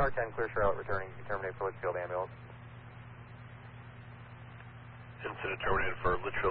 car 10, clear Charlotte, returning. You can terminate for Litchfield ambulance. Incident terminated for Litchfield